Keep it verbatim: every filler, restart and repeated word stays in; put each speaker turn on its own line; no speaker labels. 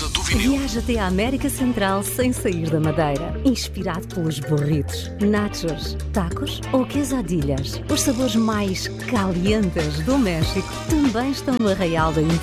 do vinil.
Viaja até à América Central sem sair da Madeira. Inspirado pelos burritos, nachos, tacos ou quesadillas. Os sabores mais calientes do México também estão no Arraial da